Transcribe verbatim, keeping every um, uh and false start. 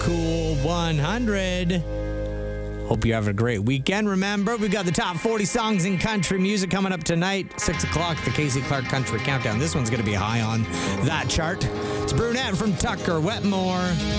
Cool one hundred. Hope you're having a great weekend. Remember, we've got the top forty songs in country music coming up tonight. six o'clock, the Casey Clark Country Countdown. This one's going to be high on that chart. It's Brunette from Tucker Wetmore.